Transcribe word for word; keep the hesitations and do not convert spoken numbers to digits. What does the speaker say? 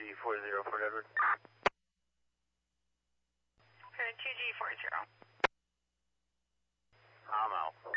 four zero for Edward. Okay, two G four zero. I'm out.